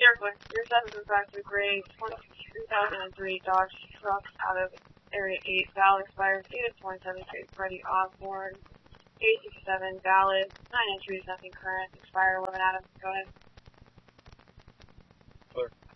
Your 7 factory grade 2003 Dodge truck out of Area 8, valid, expired, dated 2073, Freddie Osborne, 867, valid, 9 entries, nothing current, expired, 11 Adams, go ahead. Clear.